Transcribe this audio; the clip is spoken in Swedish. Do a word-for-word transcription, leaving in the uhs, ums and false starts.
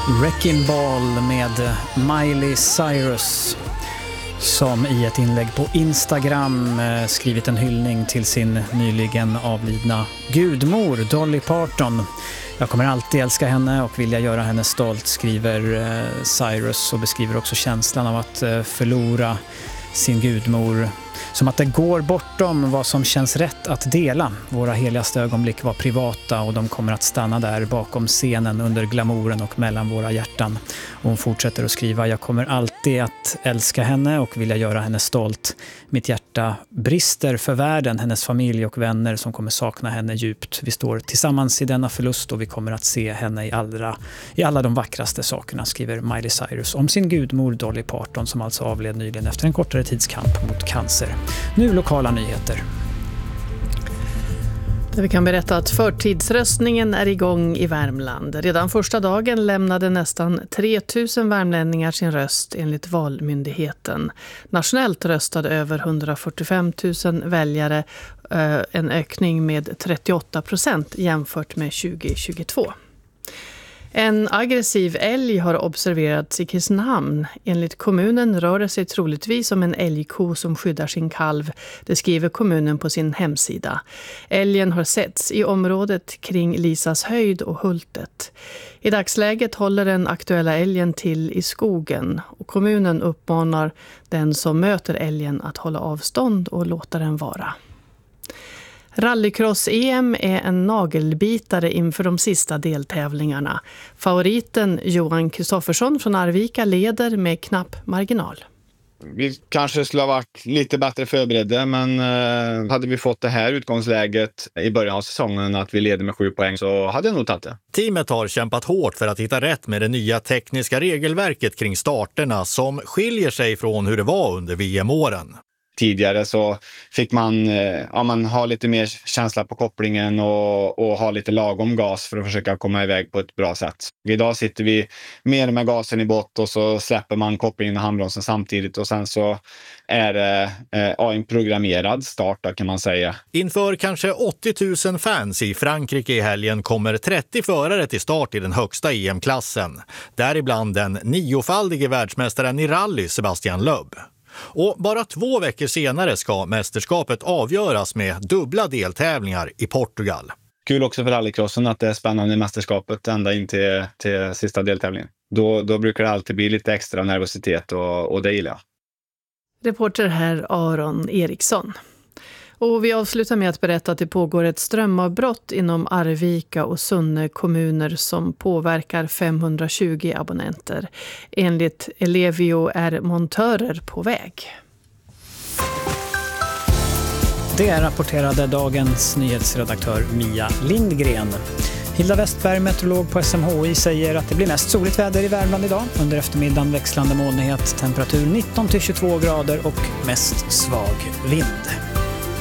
Wrecking Ball med Miley Cyrus, som i ett inlägg på Instagram skrivit en hyllning till sin nyligen avlidna gudmor Dolly Parton. Jag kommer alltid älska henne och vilja göra henne stolt, skriver Cyrus, och beskriver också känslan av att förlora sin gudmor. Som att det går bortom vad som känns rätt att dela. Våra heligaste ögonblick var privata och de kommer att stanna där bakom scenen under glamouren och mellan våra hjärtan. Och hon fortsätter att skriva: jag kommer alltid att älska henne och vilja göra henne stolt. Mitt hjärta brister för världen, hennes familj och vänner som kommer sakna henne djupt. Vi står tillsammans i denna förlust och vi kommer att se henne i alla, i alla de vackraste sakerna, skriver Miley Cyrus om sin gudmor Dolly Parton, som alltså avled nyligen efter en kortare tidskamp mot cancer. Nu lokala nyheter. Vi kan berätta att förtidsröstningen är igång i Värmland. Redan första dagen lämnade nästan tre tusen värmlänningar sin röst enligt Valmyndigheten. Nationellt röstade över hundrafyrtiofem tusen väljare, en ökning med trettioåtta procent jämfört med tjugo tjugotvå. En aggressiv älg har observerats i Kristinehamn. Enligt kommunen rör det sig troligtvis om en älgko som skyddar sin kalv. Det skriver kommunen på sin hemsida. Älgen har setts i området kring Lisas höjd och Hultet. I dagsläget håller den aktuella älgen till i skogen, och kommunen uppmanar den som möter älgen att hålla avstånd och låta den vara. Rallycross-E M är en nagelbitare inför de sista deltävlingarna. Favoriten Johan Kristoffersson från Arvika leder med knapp marginal. Vi kanske skulle ha varit lite bättre förberedda, men eh, hade vi fått det här utgångsläget i början av säsongen, att vi leder med sju poäng, så hade jag nog tagit det. Teamet har kämpat hårt för att hitta rätt med det nya tekniska regelverket kring starterna, som skiljer sig från hur det var under V M-åren. Tidigare så fick man, ja, man ha lite mer känsla på kopplingen och, och ha lite lagom gas för att försöka komma iväg på ett bra sätt. Idag sitter vi mer med gasen i bott och så släpper man kopplingen och handbromsen samtidigt, och sen så är det ja, en programmerad start då, kan man säga. Inför kanske åttio tusen fans i Frankrike i helgen kommer trettio förare till start i den högsta E M-klassen. Däribland den niofaldige världsmästaren i rally Sebastian Loeb. Och bara två veckor senare ska mästerskapet avgöras med dubbla deltävlingar i Portugal. Kul också för rallycrossen att det är spännande i mästerskapet ända in till, till sista deltävlingen. Då, då brukar det alltid bli lite extra nervositet, och, och det gillar jag. Reporter här Aron Eriksson. Och vi avslutar med att berätta att det pågår ett strömavbrott inom Arvika och Sunne kommuner som påverkar femhundratjugo abonnenter. Enligt Ellevio är montörer på väg. Det rapporterade dagens nyhetsredaktör Mia Lindgren. Hilda Westberg, meteorolog på S M H I, säger att det blir mest soligt väder i Värmland idag. Under eftermiddagen växlande molnighet, temperatur nitton till tjugotvå grader och mest svag vind.